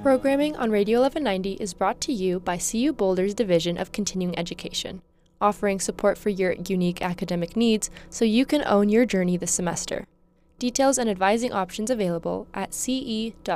Programming on Radio 1190 is brought to you by CU Boulder's Division of Continuing Education, offering support for your unique academic needs so you can own your journey this semester. Details and advising options available at ce.cu.boulder.edu.